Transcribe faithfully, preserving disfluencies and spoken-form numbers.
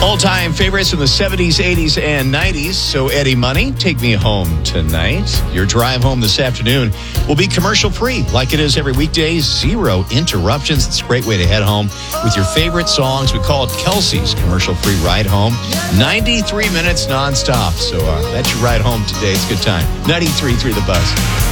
All-time favorites from the seventies, eighties, and nineties. So Eddie Money, Take Me Home Tonight. Your drive home this afternoon will be commercial-free, like it is every weekday. Zero interruptions. It's a great way to head home with your favorite songs. We call it Kelsey's commercial-free ride home. ninety-three minutes nonstop. So uh, that's your ride home today. It's a good time. ninety-three point three The Buzz.